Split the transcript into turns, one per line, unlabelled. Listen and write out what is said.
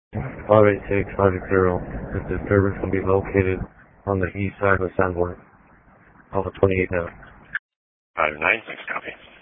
586, 560. The disturbance can be located on the east side of the Sanborn, off of 28 now.
596, copy.